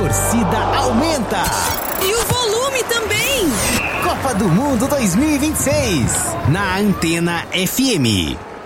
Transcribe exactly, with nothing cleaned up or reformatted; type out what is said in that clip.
torcida aumenta. E o volume também. Copa do Mundo dois mil e vinte e seis, na Antena F M.